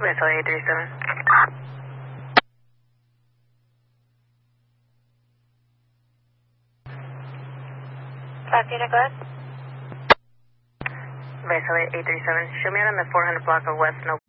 Vessel 837. Latina, go ahead. Vessel 837. Show me out on the 400 block of West Snow